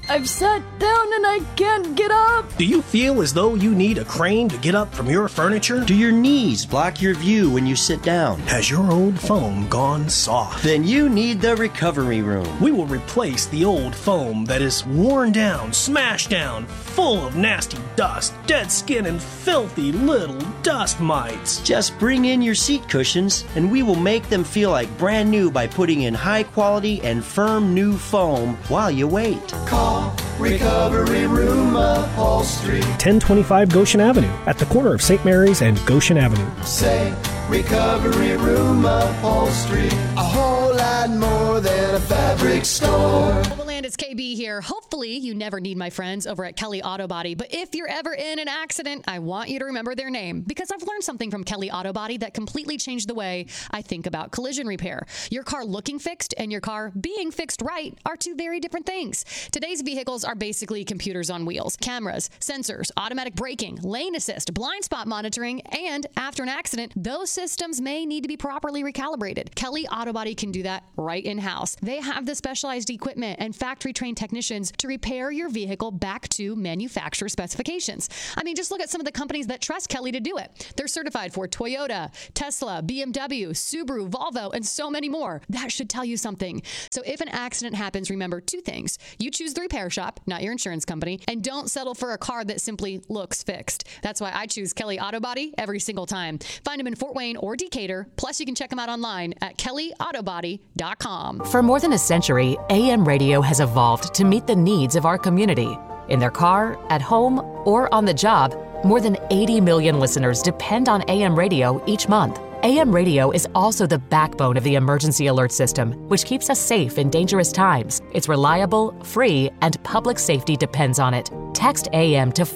I've sat down and I can't get up. Do you feel as though you need a crane to get up from your furniture? Do your knees block your view when you sit down? Has your old foam gone soft? Then you need the recovery room. We will replace the old foam that is worn down, smashed down, full of nasty dust, dead skin, and filthy little dust mites. Just bring in your seat cushions and we will make them feel like brand new by putting in high quality and firm new foam while you wait. Call Recovery Room Upholstery. 1025 Goshen Avenue at the corner of St. Mary's and Goshen Avenue. Say Recovery Room Upholstery. A whole lot more than a fabric store. Overland, it's KB here. Hopefully you never need my friends over at Kelly Auto Body, but if you're ever in an accident, I want you to remember their name because I've learned something from Kelly Auto Body that completely changed the way I think about collision repair. Your car looking fixed and your car being fixed right are two very different things. Today's vehicles are basically computers on wheels. Cameras, sensors, automatic braking, lane assist, blind spot monitoring, and after an accident, those systems may need to be properly recalibrated. Kelly Auto Body can do that right in-house. They have the specialized equipment and factory-trained technicians to repair your vehicle back to manufacturer specifications. I mean, just look at some of the companies that trust Kelly to do it. They're certified for Toyota, Tesla, BMW, Subaru, Volvo, and so many more. That should tell you something. So if an accident happens, remember two things. You choose the repair shop, not your insurance company, and don't settle for a car that simply looks fixed. That's why I choose Kelly Auto Body every single time. Find them in Fort Wayne or Decatur. Plus, you can check them out online at kellyautobody.com. For more than a century, AM radio has evolved to meet the needs of our community. In their car, at home, or on the job, more than 80 million listeners depend on AM radio each month. AM radio is also the backbone of the emergency alert system, which keeps us safe in dangerous times. It's reliable, free, and public safety depends on it. Text AM to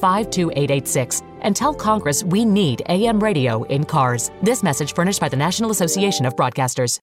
52886 and tell Congress we need AM radio in cars. This message furnished by the National Association of Broadcasters.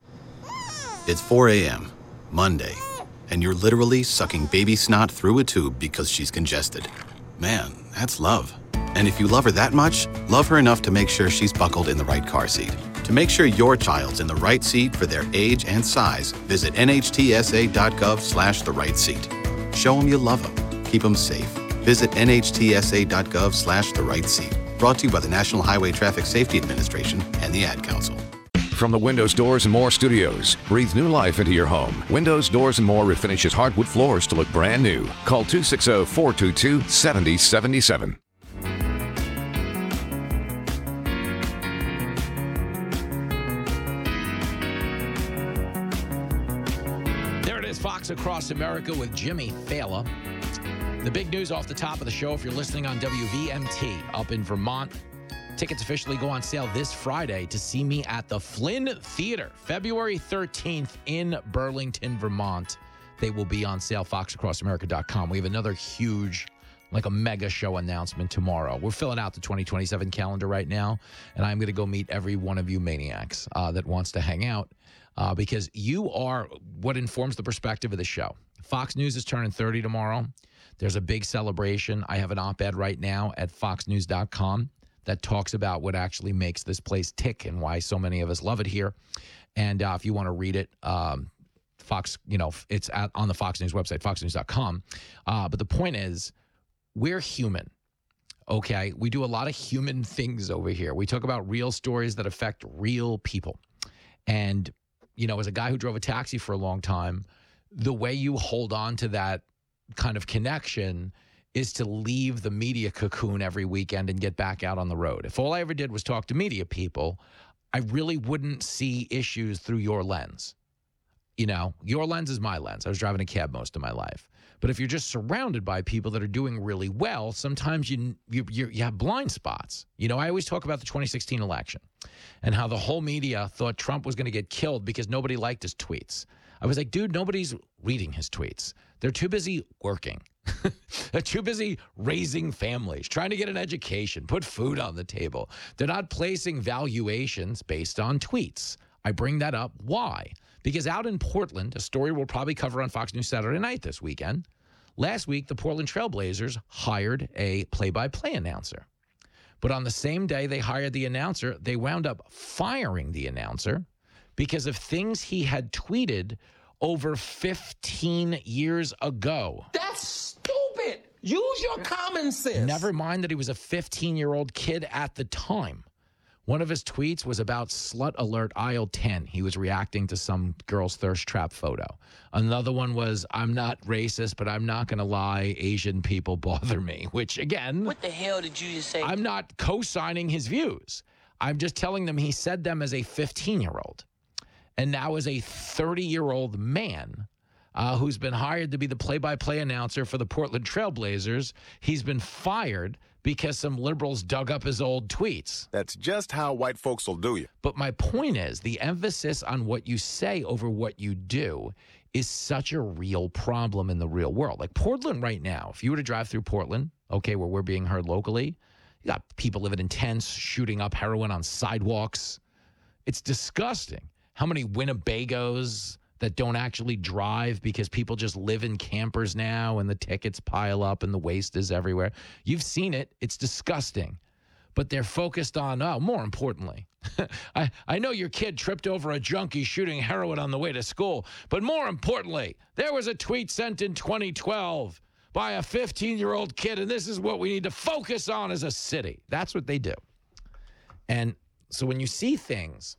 It's 4 a.m., Monday, and you're literally sucking baby snot through a tube because she's congested. Man, that's love. And if you love her that much, love her enough to make sure she's buckled in the right car seat. To make sure your child's in the right seat for their age and size, visit nhtsa.gov/the right seat. Show them you love them. Keep them safe. Visit nhtsa.gov/the right seat. Brought to you by the National Highway Traffic Safety Administration and the Ad Council. From the Windows, Doors, and More studios, breathe new life into your home. Windows, Doors, and More refinishes hardwood floors to look brand new. Call 260-422-7077. There it is, Fox Across America with Jimmy Fallon. The big news off the top of the show, if you're listening on WVMT up in Vermont, tickets officially go on sale this Friday to see me at the Flynn Theater, February 13th in Burlington, Vermont. They will be on sale, foxacrossamerica.com. We have another huge, like a mega show announcement tomorrow. We're filling out the 2027 calendar right now, and I'm going to go meet every one of you maniacs that wants to hang out because you are what informs the perspective of the show. Fox News is turning 30 tomorrow. There's a big celebration. I have an op-ed right now at foxnews.com that talks about what actually makes this place tick and why so many of us love it here. And if you want to read it, Fox, it's on the Fox News website, foxnews.com. But the point is, we're human, okay? We do a lot of human things over here. We talk about real stories that affect real people. And, as a guy who drove a taxi for a long time, the way you hold on to that kind of connection is to leave the media cocoon every weekend and get back out on the road. If all I ever did was talk to media people, I really wouldn't see issues through your lens. Your lens is my lens. I was driving a cab most of my life. But if you're just surrounded by people that are doing really well, sometimes you have blind spots. I always talk about the 2016 election and how the whole media thought Trump was going to get killed because nobody liked his tweets. I was like, dude, nobody's reading his tweets. They're too busy working. They're too busy raising families, trying to get an education, put food on the table. They're not placing valuations based on tweets. I bring that up. Why? Because out in Portland, a story we'll probably cover on Fox News Saturday night this weekend, last week, the Portland Trailblazers hired a play-by-play announcer. But on the same day they hired the announcer, they wound up firing the announcer because of things he had tweeted over 15 years ago. That's Use your common sense. Never mind that he was a 15-year-old kid at the time. One of his tweets was about slut alert aisle 10. He was reacting to some girl's thirst trap photo. Another one was, I'm not racist, but I'm not going to lie, Asian people bother me, which again, what the hell did you just say? I'm not co-signing his views. I'm just telling them he said them as a 15-year-old. And now as a 30-year-old man who's been hired to be the play-by-play announcer for the Portland Trailblazers, he's been fired because some liberals dug up his old tweets. That's just how white folks will do you. But my point is, the emphasis on what you say over what you do is such a real problem in the real world. Like Portland right now, if you were to drive through Portland, okay, where we're being heard locally, you got people living in tents, shooting up heroin on sidewalks. It's disgusting how many Winnebagos that don't actually drive because people just live in campers now and the tickets pile up and the waste is everywhere. You've seen it. It's disgusting. But they're focused on, more importantly, I know your kid tripped over a junkie shooting heroin on the way to school, but more importantly, there was a tweet sent in 2012 by a 15-year-old kid, and this is what we need to focus on as a city. That's what they do. And so when you see things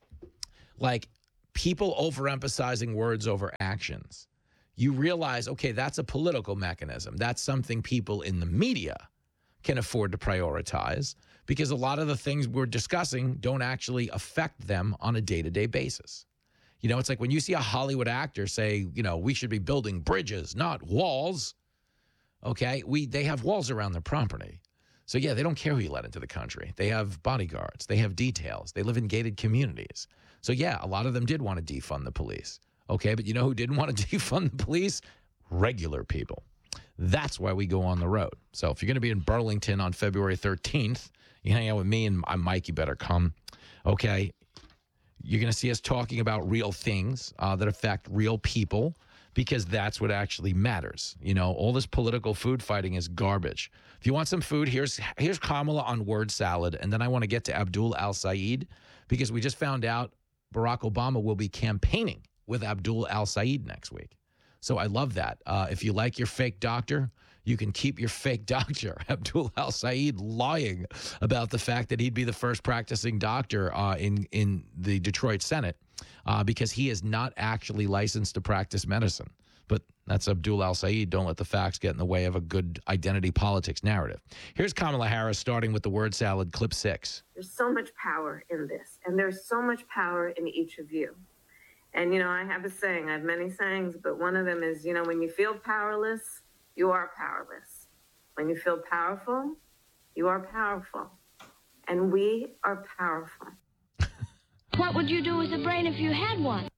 like people overemphasizing words over actions, you realize, okay, that's a political mechanism. That's something people in the media can afford to prioritize because a lot of the things we're discussing don't actually affect them on a day-to-day basis. You know, it's like when you see a Hollywood actor say, we should be building bridges, not walls. Okay, they have walls around their property. So, yeah, they don't care who you let into the country. They have bodyguards. They have details. They live in gated communities. So, yeah, a lot of them did want to defund the police. Okay, but you know who didn't want to defund the police? Regular people. That's why we go on the road. So if you're going to be in Burlington on February 13th, you hang out with me and Mike, you better come. Okay, you're going to see us talking about real things that affect real people because that's what actually matters. All this political food fighting is garbage. If you want some food, here's Kamala on word salad, and then I want to get to Abdul al-Sayed because we just found out Barack Obama will be campaigning with Abdul al-Sayed next week. So I love that. If you like your fake doctor, you can keep your fake doctor. Abdul al-Sayed lying about the fact that he'd be the first practicing doctor in the Detroit Senate because he is not actually licensed to practice medicine. But that's Abdul al-Sayed. Don't let the facts get in the way of a good identity politics narrative. Here's Kamala Harris starting with the word salad, clip 6. There's so much power in this, and there's so much power in each of you. And, I have a saying, I have many sayings, but one of them is, when you feel powerless, you are powerless. When you feel powerful, you are powerful. And we are powerful. What would you do with a brain if you had one?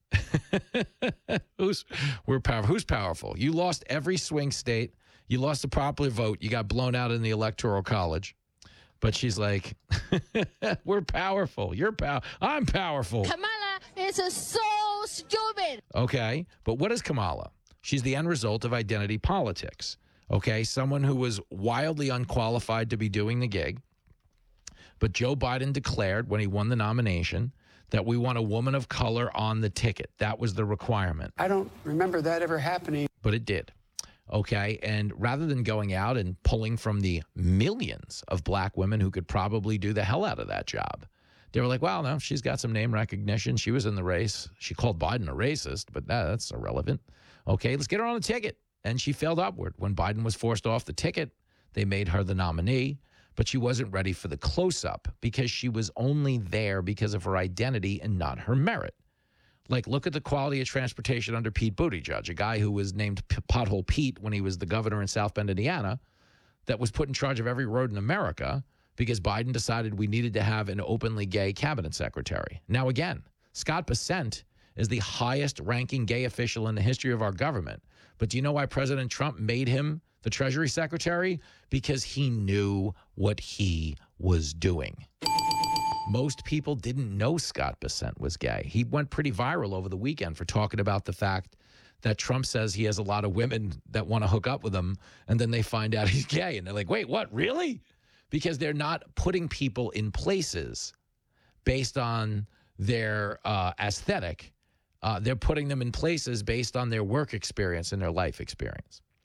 We're powerful. Who's powerful? You lost every swing state. You lost the popular vote. You got blown out in the Electoral College. But she's like, we're powerful. I'm powerful. Kamala is so stupid. Okay, but what is Kamala? She's the end result of identity politics. Okay, someone who was wildly unqualified to be doing the gig. But Joe Biden declared when he won the nomination that we want a woman of color on the ticket. That was the requirement. I don't remember that ever happening. But it did. Okay, and rather than going out and pulling from the millions of black women who could probably do the hell out of that job, they were like, well, no, she's got some name recognition. She was in the race. She called Biden a racist, but that's irrelevant. Okay, let's get her on the ticket. And she failed upward. When Biden was forced off the ticket, they made her the nominee, but she wasn't ready for the close-up because she was only there because of her identity and not her merit. Like, look at the quality of transportation under Pete Buttigieg, a guy who was named Pothole Pete when he was the governor in South Bend, Indiana, that was put in charge of every road in America because Biden decided we needed to have an openly gay cabinet secretary. Now, again, Scott Bessent is the highest-ranking gay official in the history of our government. But do you know why President Trump made him the Treasury Secretary? Because he knew what he was doing. Most people didn't know Scott Bessent was gay. He went pretty viral over the weekend for talking about the fact that Trump says he has a lot of women that want to hook up with him, and then they find out he's gay. And they're like, wait, what, really? Because they're not putting people in places based on their aesthetic. They're putting them in places based on their work experience and their life experience.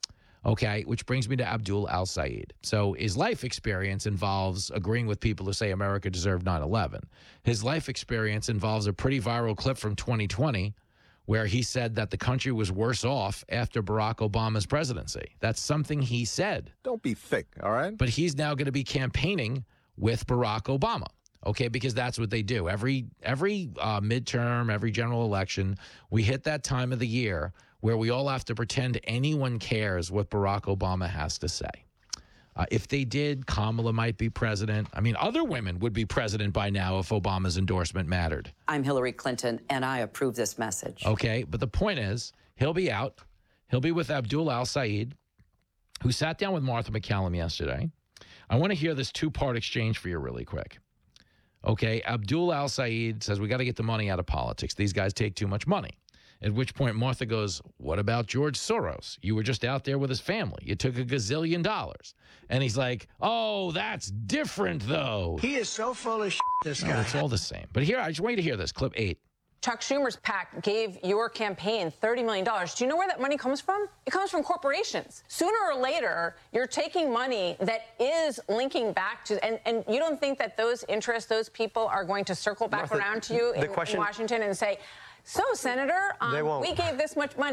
Okay, which brings me to Abdul al-Sayed. So his life experience involves agreeing with people who say America deserved 9/11. His life experience involves a pretty viral clip from 2020 where he said that the country was worse off after Barack Obama's presidency. That's something he said. Don't be thick, all right? But he's now going to be campaigning with Barack Obama. Okay, because that's what they do. Every midterm, every general election, we hit that time of the year where we all have to pretend anyone cares what Barack Obama has to say. If they did, Kamala might be president. I mean, other women would be president by now if Obama's endorsement mattered. I'm Hillary Clinton, and I approve this message. Okay, but the point is, he'll be out. He'll be with Abdul al-Sayed, who sat down with Martha McCallum yesterday. I want to hear this two-part exchange for you really quick. Okay, Abdul al-Sayed says, we got to get the money out of politics. These guys take too much money. At which point Martha goes, what about George Soros? You were just out there with his family. You took $1 gazillion. And he's like, oh, that's different, though. He is so full of shit, this guy. No, it's all the same. But here, I just want you to hear this, clip 8. Chuck Schumer's PAC gave your campaign $30 million. Do you know where that money comes from? It comes from corporations. Sooner or later, you're taking money that is linking back to, and you don't think that those interests, those people are going to circle back Martha, around to you in Washington and say, so, Senator, we gave this much money.